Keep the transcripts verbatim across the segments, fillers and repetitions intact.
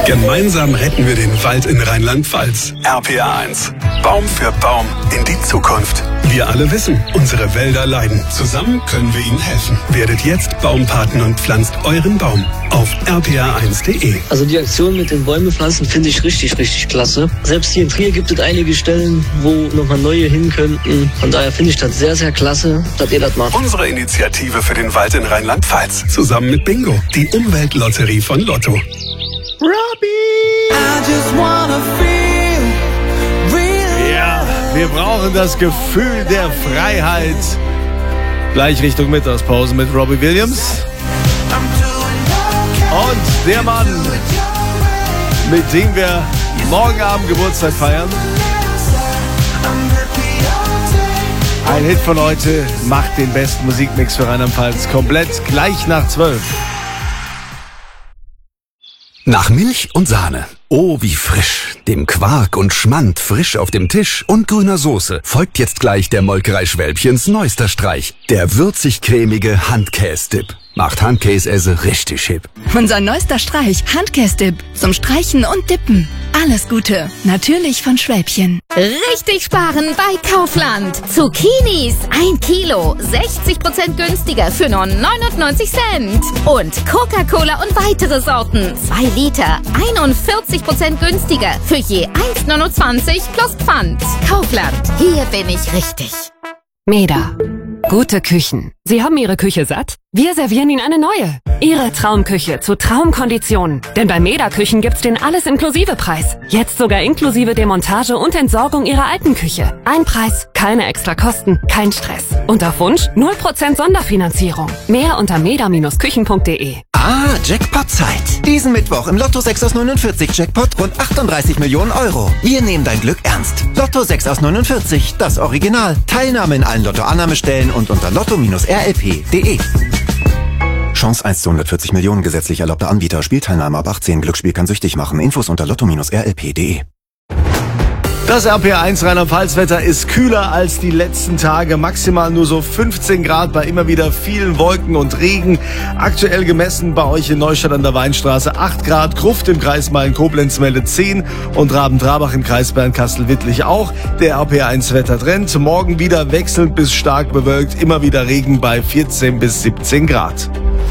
Gemeinsam retten wir den Wald in Rheinland-Pfalz. R P A eins. Baum für Baum in die Zukunft. Wir alle wissen, unsere Wälder leiden. Zusammen können wir ihnen helfen. Werdet jetzt Baumpaten und pflanzt euren Baum auf r p a eins punkt de. Also die Aktion mit den Bäume pflanzen finde ich richtig, richtig klasse. Selbst hier in Trier gibt es einige Stellen, wo nochmal neue hin könnten. Von daher finde ich das sehr, sehr klasse, dass ihr das macht. Unsere Initiative für den Wald in Rheinland-Pfalz. Zusammen mit Bingo, die Umweltlotterie von Lotto. Robbie! I just wanna feel real. Ja, wir brauchen das Gefühl der Freiheit. Gleich Richtung Mittagspause mit Robbie Williams. Und der Mann, mit dem wir morgen Abend Geburtstag feiern. Ein Hit von heute macht den besten Musikmix für Rheinland-Pfalz komplett gleich nach zwölf. Nach Milch und Sahne. Oh, wie frisch. Dem Quark und Schmand frisch auf dem Tisch und grüner Soße folgt jetzt gleich der Molkerei Schwälbchens neuester Streich. Der würzig-cremige Handkäse-Dip. Macht Handkäse richtig hip. Unser neuester Streich, Handkäse-Dip. Zum Streichen und Dippen. Alles Gute. Natürlich von Schwälbchen. Richtig sparen bei Kaufland. Zucchinis, ein Kilo, sechzig Prozent günstiger für nur neunundneunzig Cent. Und Coca-Cola und weitere Sorten, zwei Liter, einundvierzig Prozent günstiger für je eins neunundzwanzig plus Pfand. Kaufland, hier bin ich richtig. Meda. Gute Küchen. Sie haben Ihre Küche satt? Wir servieren Ihnen eine neue. Ihre Traumküche zu Traumkonditionen. Denn bei Meda Küchen gibt's den Alles-Inklusive-Preis. Jetzt sogar inklusive Demontage und Entsorgung Ihrer alten Küche. Ein Preis, keine extra Kosten, kein Stress. Und auf Wunsch null Prozent Sonderfinanzierung. Mehr unter meda Bindestrich küchen punkt de. Ah, Jackpot-Zeit. Diesen Mittwoch im Lotto sechs aus neunundvierzig Jackpot rund achtunddreißig Millionen Euro. Wir nehmen dein Glück ernst. Lotto sechs aus neunundvierzig, das Original. Teilnahme in allen Lotto-Annahmestellen und unter lotto Bindestrich r l p punkt de. Chance eins zu hundertvierzig Millionen, gesetzlich erlaubter Anbieter. Spielteilnahme ab achtzehn. Glücksspiel kann süchtig machen. Infos unter lotto Bindestrich r l p punkt de. Das R P A eins Rheinland-Pfalz-Wetter ist kühler als die letzten Tage. Maximal nur so fünfzehn Grad bei immer wieder vielen Wolken und Regen. Aktuell gemessen bei euch in Neustadt an der Weinstraße acht Grad. Gruft im Kreis Main-Koblenz meldet zehn und Raben-Trabach im Kreis Bernkastel-Wittlich auch. Der R P A eins Wettertrend. Morgen wieder wechselnd bis stark bewölkt. Immer wieder Regen bei vierzehn bis siebzehn Grad.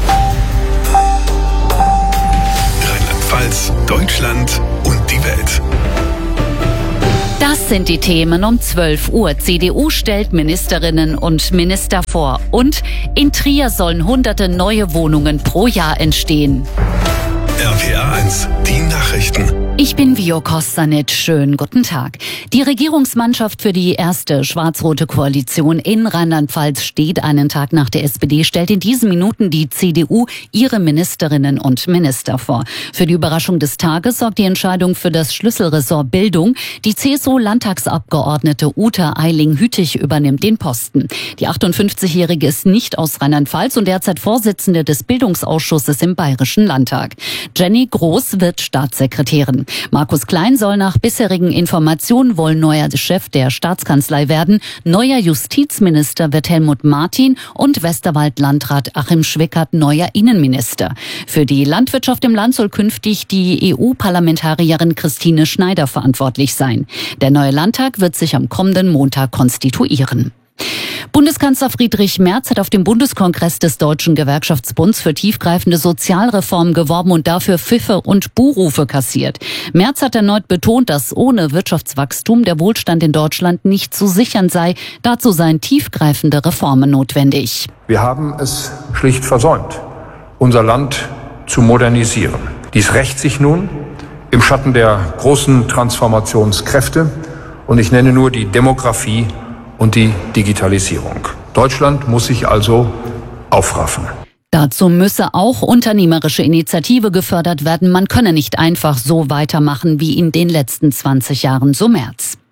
Rheinland-Pfalz, Deutschland und die Welt. Das sind die Themen um zwölf Uhr. C D U stellt Ministerinnen und Minister vor. Und in Trier sollen hunderte neue Wohnungen pro Jahr entstehen. R P A eins, die Nachrichten. Ich bin Vio Kostanic. Schönen guten Tag. Die Regierungsmannschaft für die erste schwarz-rote Koalition in Rheinland-Pfalz steht einen Tag nach der S P D, stellt in diesen Minuten die C D U ihre Ministerinnen und Minister vor. Für die Überraschung des Tages sorgt die Entscheidung für das Schlüsselressort Bildung. Die C S U-Landtagsabgeordnete Uta Eiling-Hüttich übernimmt den Posten. Die achtundfünfzigjährige ist nicht aus Rheinland-Pfalz und derzeit Vorsitzende des Bildungsausschusses im Bayerischen Landtag. Jenny Groß wird Staatssekretärin. Markus Klein soll nach bisherigen Informationen wohl neuer Chef der Staatskanzlei werden. Neuer Justizminister wird Helmut Martin und Westerwald-Landrat Achim Schwickert neuer Innenminister. Für die Landwirtschaft im Land soll künftig die E U-Parlamentarierin Christine Schneider verantwortlich sein. Der neue Landtag wird sich am kommenden Montag konstituieren. Bundeskanzler Friedrich Merz hat auf dem Bundeskongress des Deutschen Gewerkschaftsbunds für tiefgreifende Sozialreformen geworben und dafür Pfiffe und Buhrufe kassiert. Merz hat erneut betont, dass ohne Wirtschaftswachstum der Wohlstand in Deutschland nicht zu sichern sei. Dazu seien tiefgreifende Reformen notwendig. Wir haben es schlicht versäumt, unser Land zu modernisieren. Dies rächt sich nun im Schatten der großen Transformationskräfte und ich nenne nur die Demografie und die Digitalisierung. Deutschland muss sich also aufraffen. Dazu müsse auch unternehmerische Initiative gefördert werden. Man könne nicht einfach so weitermachen wie in den letzten zwanzig Jahren, so Merz.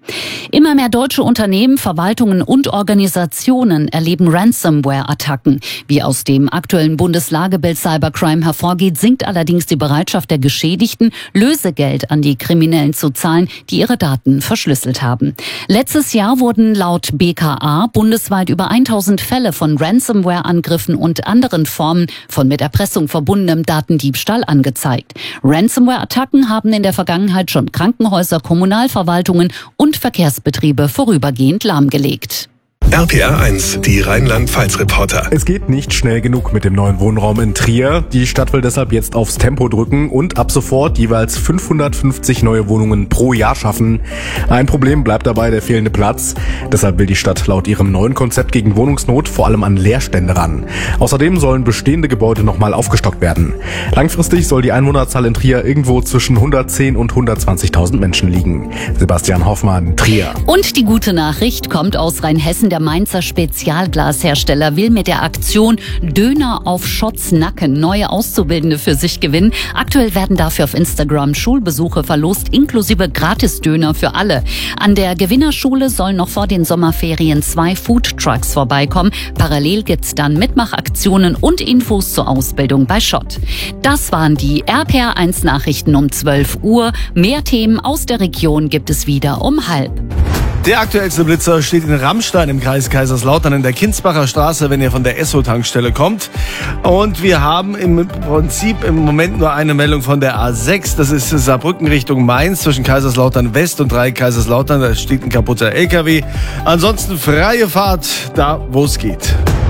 Immer mehr deutsche Unternehmen, Verwaltungen und Organisationen erleben Ransomware-Attacken. Wie aus dem aktuellen Bundeslagebild Cybercrime hervorgeht, sinkt allerdings die Bereitschaft der Geschädigten, Lösegeld an die Kriminellen zu zahlen, die ihre Daten verschlüsselt haben. Letztes Jahr wurden laut B K A bundesweit über tausend Fälle von Ransomware-Angriffen und anderen Formen von mit Erpressung verbundenem Datendiebstahl angezeigt. Ransomware-Attacken haben in der Vergangenheit schon Krankenhäuser, Kommunalverwaltungen und Verkehrsbetriebe vorübergehend lahmgelegt. R P R eins, die Rheinland-Pfalz-Reporter. Es geht nicht schnell genug mit dem neuen Wohnraum in Trier. Die Stadt will deshalb jetzt aufs Tempo drücken und ab sofort jeweils fünfhundertfünfzig neue Wohnungen pro Jahr schaffen. Ein Problem bleibt dabei der fehlende Platz. Deshalb will die Stadt laut ihrem neuen Konzept gegen Wohnungsnot vor allem an Leerstände ran. Außerdem sollen bestehende Gebäude nochmal aufgestockt werden. Langfristig soll die Einwohnerzahl in Trier irgendwo zwischen hundertzehn und hundertzwanzigtausend Menschen liegen. Sebastian Hoffmann, Trier. Und die gute Nachricht kommt aus Rheinhessen. Der Mainzer Spezialglashersteller will mit der Aktion Döner auf Schotts Nacken neue Auszubildende für sich gewinnen. Aktuell werden dafür auf Instagram Schulbesuche verlost, inklusive Gratisdöner für alle. An der Gewinnerschule sollen noch vor den Sommerferien zwei Foodtrucks vorbeikommen. Parallel gibt's dann Mitmachaktionen und Infos zur Ausbildung bei Schott. Das waren die R P R eins Nachrichten um zwölf Uhr. Mehr Themen aus der Region gibt es wieder um halb. Der aktuellste Blitzer steht in Rammstein im Kreis Kaiserslautern in der Kinsbacher Straße, wenn ihr von der Esso-Tankstelle kommt. Und wir haben im Prinzip im Moment nur eine Meldung von der A sechs. Das ist Saarbrücken Richtung Mainz zwischen Kaiserslautern West und Dreieck Kaiserslautern. Da steht ein kaputter L K W. Ansonsten freie Fahrt da, wo es geht.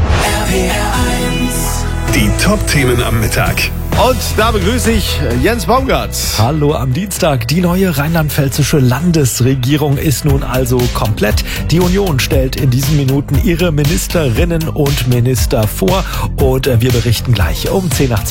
R P R eins. Die Top-Themen am Mittag. Und da begrüße ich Jens Baumgart. Hallo am Dienstag. Die neue rheinland-pfälzische Landesregierung ist nun also komplett. Die Union stellt in diesen Minuten ihre Ministerinnen und Minister vor. Und wir berichten gleich um zehn nach zwölf.